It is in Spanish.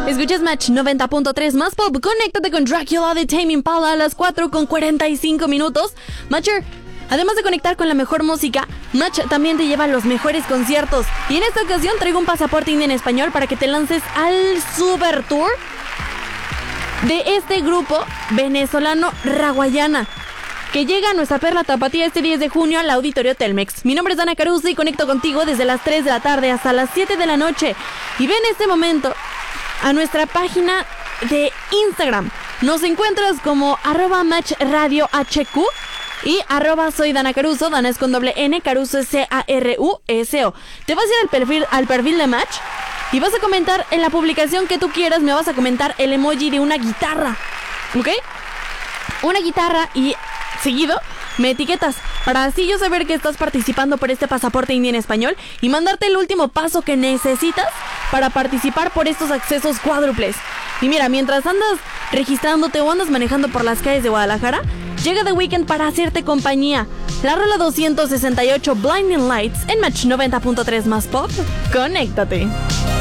Escuchas Match 90.3 más pop. Conéctate con Dracula de Tame Impala a las 4:45. Matcher, además de conectar con la mejor música, Match también te lleva a los mejores conciertos. Y en esta ocasión traigo un pasaporte indie en español para que te lances al Super Tour de este grupo venezolano Raguayana, que llega a nuestra perla tapatía este 10 de junio al Auditorio Telmex. Mi nombre es Dana Caruso y conecto contigo desde las 3 de la tarde hasta las 7 de la noche. Y ve en este momento a nuestra página de Instagram. Nos encuentras como @matchradiohq y @soy Dana Caruso. Dana es con doble N, Caruso es Caruso. Te vas a ir al perfil de Match y vas a comentar en la publicación que tú quieras. Me vas a comentar el emoji de una guitarra, ¿ok? Una guitarra y seguido me etiquetas para así yo saber que estás participando por este pasaporte indie en español y mandarte el último paso que necesitas para participar por estos accesos cuádruples. Y mira, mientras andas registrándote o andas manejando por las calles de Guadalajara, llega The Weeknd para hacerte compañía. La rola 268 Blinding Lights en Match 90.3 más pop. Conéctate.